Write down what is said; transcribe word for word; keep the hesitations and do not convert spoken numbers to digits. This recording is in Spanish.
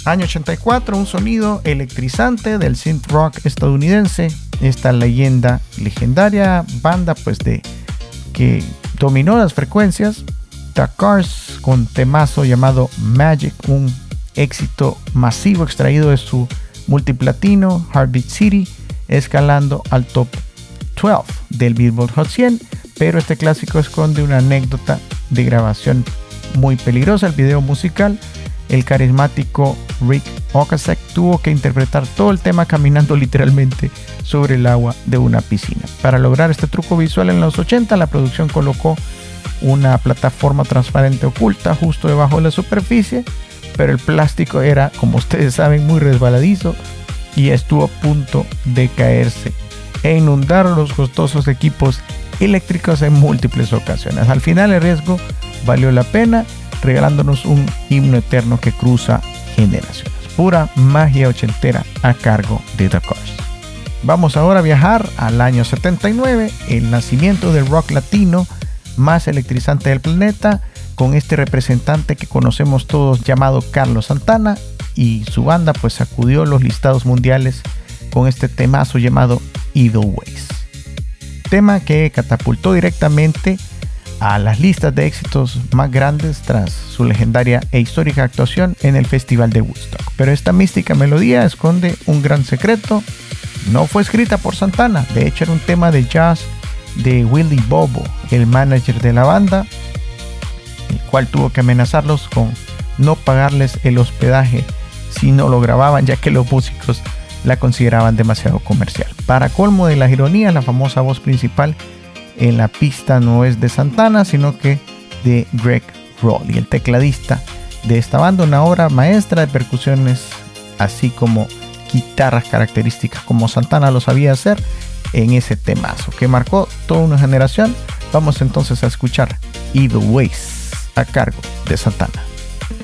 Año ochenta y cuatro, un sonido electrizante del synth rock estadounidense. Esta leyenda, legendaria banda pues de que dominó las frecuencias. The Cars con temazo llamado Magic, un éxito masivo extraído de su multiplatino Heartbeat City, escalando al top doce del Billboard Hot cien. Pero este clásico esconde una anécdota de grabación muy peligrosa. El video musical, el carismático Rick Ocasek tuvo que interpretar todo el tema caminando literalmente sobre el agua de una piscina. Para lograr este truco visual en los ochenta, la producción colocó una plataforma transparente oculta justo debajo de la superficie, pero el plástico era, como ustedes saben, muy resbaladizo y estuvo a punto de caerse e inundar los costosos equipos eléctricos en múltiples ocasiones. Al final el riesgo valió la pena, regalándonos un himno eterno que cruza generaciones. Pura magia ochentera a cargo de The Cars. Vamos ahora a viajar al año setenta y nueve, el nacimiento del rock latino más electrizante del planeta, con este representante que conocemos todos llamado Carlos Santana, y su banda pues sacudió los listados mundiales con este temazo llamado Evil Ways. Tema que catapultó directamente a las listas de éxitos más grandes tras su legendaria e histórica actuación en el Festival de Woodstock. Pero esta mística melodía esconde un gran secreto. No fue escrita por Santana, de hecho era un tema de jazz de Willie Bobo, el manager de la banda, el cual tuvo que amenazarlos con no pagarles el hospedaje si no lo grababan, ya que los músicos la consideraban demasiado comercial. Para colmo de las ironías, la famosa voz principal en la pista no es de Santana, sino que de Greg Rowley, el tecladista de esta banda, una obra maestra de percusiones, así como guitarras características como Santana lo sabía hacer en ese temazo que marcó toda una generación. Vamos entonces a escuchar Evil Ways a cargo de Santana.